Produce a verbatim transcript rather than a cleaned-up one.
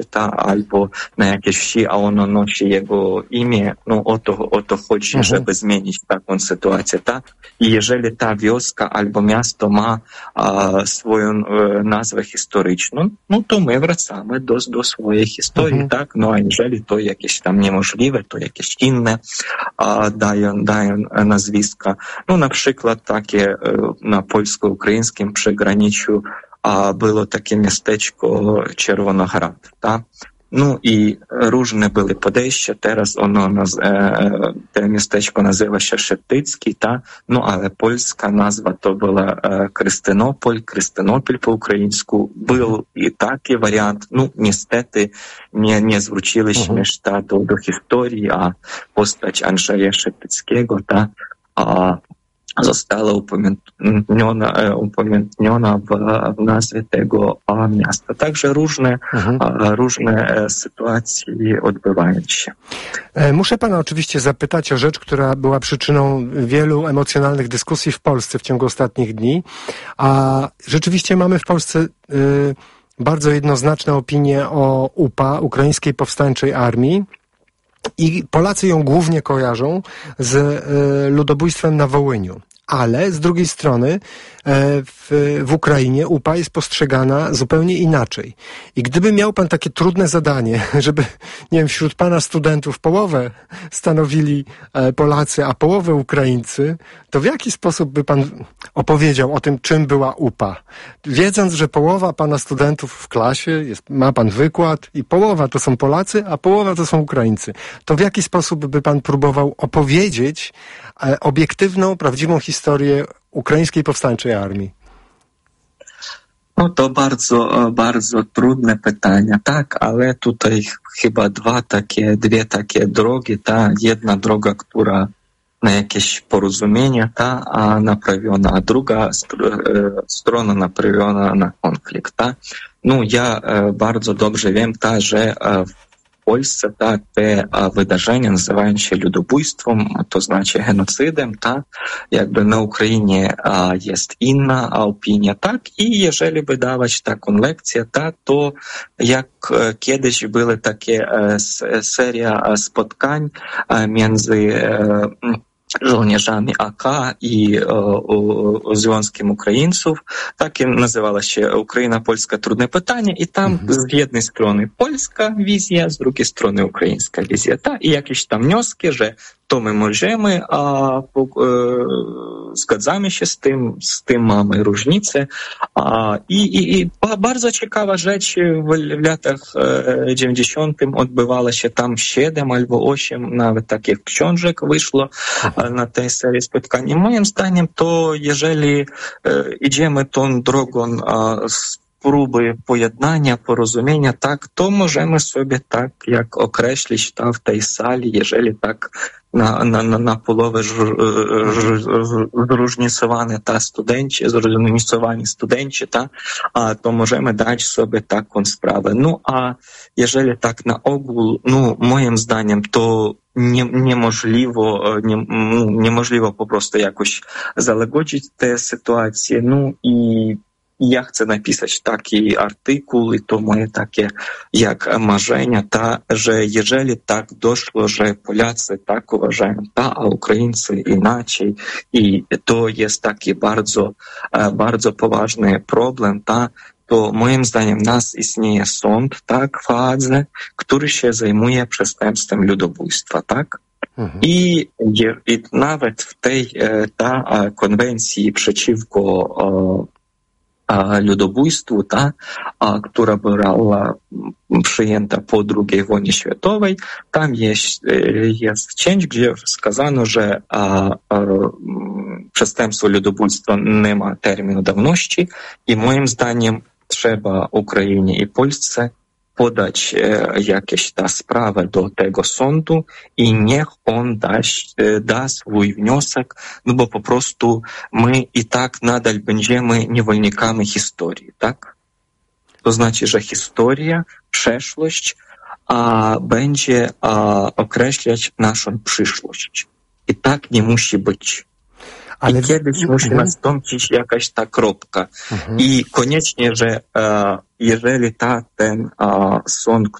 ta, albo na jakiejś wsi, a ono nosi jego imię, no o to, o to chodzi, mhm. żeby zmienić taką sytuację, ta. I jeżeli ta wioska albo miasto ma a, swoją e, nazwę historyczną, no to my wracamy do, do swojej historii, mhm. tak? No a jeżeli to jakieś tam niemożliwe, to jakieś inne a, dają, dają nazwiska. No na przykład takie e, na polsko-ukraińskim przygraniczu a było takie miasteczko Czerwonograd, tak? No i różne były podejścia, teraz ono, e, to miasteczko nazywa się Szeptycki, tak? No ale polska nazwa to była e, Krystynopol, Krystynopil po ukraińsku. Był i taki wariant, no niestety nie, nie zwróciliśmy się uh-huh. do, do historii, a postać Andrzeja Szeptyckiego, tak? A została upamiętniona, upamiętniona w, w nazwie tego miasta. Także różne, mhm. różne sytuacje odbywają się. Muszę pana oczywiście zapytać o rzecz, która była przyczyną wielu emocjonalnych dyskusji w Polsce w ciągu ostatnich dni. A rzeczywiście mamy w Polsce y, bardzo jednoznaczne opinie o U P A, Ukraińskiej Powstańczej Armii. I Polacy ją głównie kojarzą z e, ludobójstwem na Wołyniu. Ale z drugiej strony e, w, w Ukrainie U P A jest postrzegana zupełnie inaczej. I gdyby miał pan takie trudne zadanie, żeby, nie wiem, wśród pana studentów połowę stanowili e, Polacy, a połowę Ukraińcy, to w jaki sposób by pan opowiedział o tym, czym była U P A? Wiedząc, że połowa pana studentów w klasie, jest, ma pan wykład i połowa to są Polacy, a połowa to są Ukraińcy. To w jaki sposób by pan próbował opowiedzieć e, obiektywną, prawdziwą historię Ukraińskiej Powstańczej Armii? No to bardzo, bardzo trudne pytania, tak, ale tutaj chyba dwa takie, dwie takie drogi, ta jedna droga, która na jakieś porozumienie, ta, a naprawiona, a druga strona naprawiona na konflikt, ta. No ja bardzo dobrze wiem, ta, że w Polsce ta, te wydarzenia nazywają się ludobójstwem, to znaczy genocydem, tak? Jakby na Ukrainie a, jest inna opinia, tak? I jeżeli wydawać taką lekcję, tak, to jak e, kiedyś były takie e, seria spotkań e, między e, żołnierzami A K i o, o, o Związkiem Ukraińców. Tak nazywała się Ukraina, Polska, trudne pytanie i tam mhm. z jednej strony polska wizja, z drugiej strony ukraińska wizja. Ta, i jakieś tam wnioski, że to my możemy, a e, zgadzamy się z tym, z tym mamy różnice. A, i, i, I bardzo ciekawa rzecz w, w latach e, dziewięćdziesiątych odbywała się tam siedem albo osiem nawet takich książek wyszło na tej serii spotkań. I moim zdaniem to, jeżeli e, idziemy tą drogą e, próby pojednania, porozumienia, tak, to możemy sobie tak jak określić tam w tej sali, jeżeli tak na, na, na, na połowę zróżnicowani ta studenci, zróżnicowani studenci, ta, a to możemy dać sobie taką sprawę. No a jeżeli tak na ogół, no moim zdaniem to nie, niemożliwo, nie, niemożliwo po prostu jakoś załagodzić tę sytuację, no i ja chcę napisać taki artykuł i to moje takie jak marzenia, ta, że jeżeli tak doszło, że Polacy tak uważają, ta, a Ukraińcy inaczej i to jest taki bardzo, bardzo poważny problem, ta, to moim zdaniem nas istnieje sąd, tak, w Haadze, który się zajmuje przestępstwem ludobójstwa, tak? Mhm. I, I nawet w tej ta konwencji przeciwko ludobójstwu, ta, a, która była przyjęta po drugiej wojnie światowej, tam jest, jest część, gdzie wskazano, że a, a, przestępstwo ludobójstwa nie ma terminu dawności i moim zdaniem trzeba Ukrainie i Polsce podać e, jakieś ta sprawę do tego sądu i niech on da, e, da swój wniosek, no bo po prostu my i tak nadal będziemy niewolnikami historii, tak? To znaczy, że historia, przeszłość a, będzie a, określać naszą przyszłość. I tak nie musi być. Ale... I kiedyś musi mhm. nastąpić jakaś ta kropka. Mhm. I koniecznie, że e, jeżeli ta, ten e, sąd,